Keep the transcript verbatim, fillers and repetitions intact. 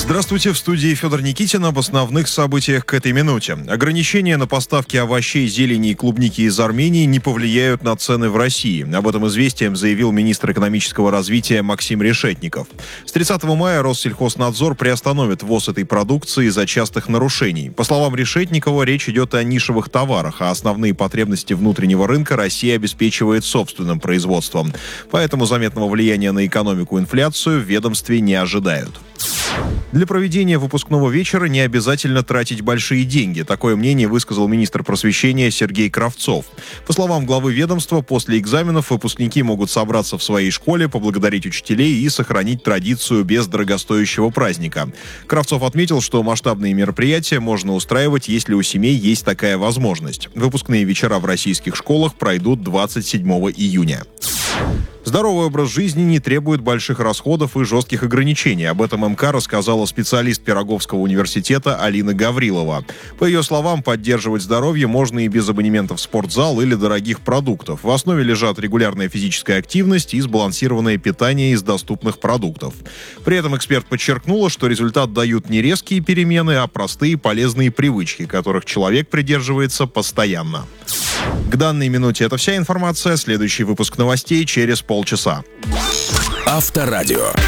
Здравствуйте, в студии Федор Никитин. Об основных событиях к этой минуте. Ограничения на поставки овощей, зелени и клубники из Армении не повлияют на цены в России. Об этом «Известиям» заявил министр экономического развития Максим Решетников. С тридцатого мая Россельхознадзор приостановит ввоз этой продукции из-за частых нарушений. По словам Решетникова, речь идет о нишевых товарах, а основные потребности внутреннего рынка Россия обеспечивает собственным производством. Поэтому заметного влияния на экономику и инфляцию в ведомстве не ожидают. Для проведения выпускного вечера не обязательно тратить большие деньги. Такое мнение высказал министр просвещения Сергей Кравцов. По словам главы ведомства, после экзаменов выпускники могут собраться в своей школе, поблагодарить учителей и сохранить традицию без дорогостоящего праздника. Кравцов отметил, что масштабные мероприятия можно устраивать, если у семей есть такая возможность. Выпускные вечера в российских школах пройдут двадцать седьмого июня. Здоровый образ жизни не требует больших расходов и жестких ограничений. Об этом МК рассказала специалист Пироговского университета Алина Гаврилова. По ее словам, поддерживать здоровье можно и без абонементов в спортзал или дорогих продуктов. В основе лежат регулярная физическая активность и сбалансированное питание из доступных продуктов. При этом эксперт подчеркнула, что результат дают не резкие перемены, а простые полезные привычки, которых человек придерживается постоянно. К данной минуте это вся информация. Следующий выпуск новостей через полчаса. Авторадио.